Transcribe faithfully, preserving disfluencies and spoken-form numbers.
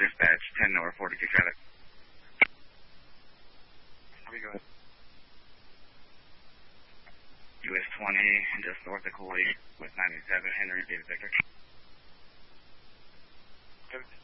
dispatch, ten north, forty-two traffic. How we go? U S twenty, just north of Cooley, with ninety-seven, Henry, David Victor.